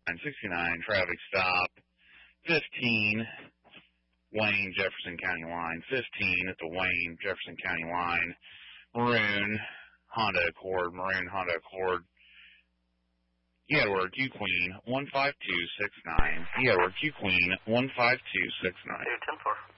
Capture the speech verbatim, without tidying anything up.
sixty-nine, traffic stop. fifteen, Wayne, Jefferson County line. fifteen at the Wayne, Jefferson County line. Maroon, Honda Accord, Maroon, Honda Accord. Edward, Q Queen, one five two six nine. Edward, Q Queen, one five two six nine. ten four.